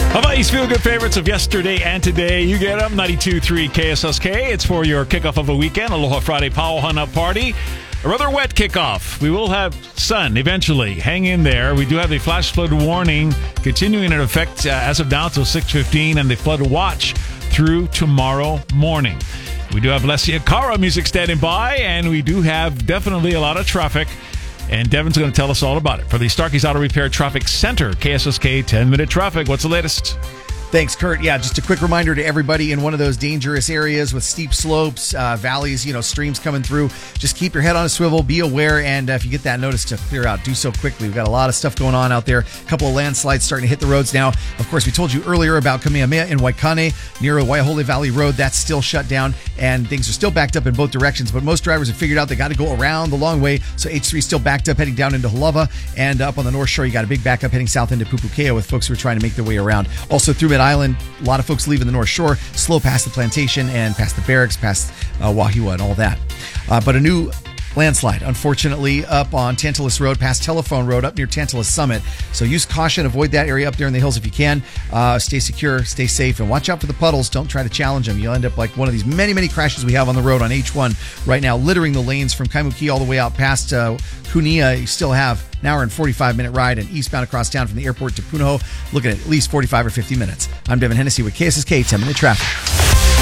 Hawaii's feel-good favorites of yesterday and today. You get them, 92.3 KSSK. It's for your kickoff of a weekend, Aloha Friday Pauhana party. A rather wet kickoff. We will have sun eventually. Hang in there. We do have a flash flood warning continuing in effect as of now until 6:15, and the flood watch through tomorrow morning. We do have Leslie Akara music standing by, and we do have definitely a lot of traffic. And Devin's going to tell us all about it. For the Starkey's Auto Repair Traffic Center, KSSK 10-minute traffic. What's the latest? Thanks, Kurt. Yeah, just a quick reminder to everybody in one of those dangerous areas with steep slopes, valleys, streams coming through. Just keep your head on a swivel, be aware, and if you get that notice to clear out, do so quickly. We've got a lot of stuff going on out there. A couple of landslides starting to hit the roads now. Of course, we told you earlier about Kamehameha in Waikane near Waiahole Valley Road. That's still shut down, and things are still backed up in both directions, but most drivers have figured out they got to go around the long way, so H3 is still backed up heading down into Halawa, and up on the North Shore, you got a big backup heading south into Pupukea with folks who are trying to make their way around. Also through Mid-Island, a lot of folks leaving the North Shore, slow past the plantation and past the barracks, past Wahiwa and all that. But a new landslide, unfortunately, up on Tantalus Road, past Telephone Road, up near Tantalus Summit. So use caution, avoid that area up there in the hills if you can. Stay secure, stay safe, and watch out for the puddles. Don't try to challenge them. You'll end up like one of these many, many crashes we have on the road on H1 right now, littering the lanes from Kaimuki all the way out past Kunia. You still have an hour and 45-minute ride, and eastbound across town from the airport to Punahou, looking at least 45 or 50 minutes. I'm Devin Hennessy with KSSK 10-Minute Traffic.